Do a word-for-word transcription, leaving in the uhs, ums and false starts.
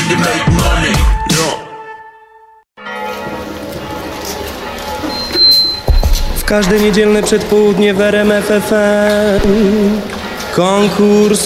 to make money. Yo. W każde niedzielne przedpołudnie w R M F F M konkurs